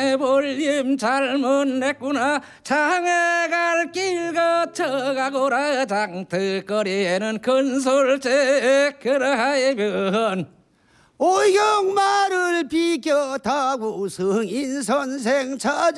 장애 볼림 잘못 냈구나. 장애 갈 길 거쳐가고라. 장터거리에는 큰 솔제 그러하면 오경말을 비껴 타고 성인 선생 찾아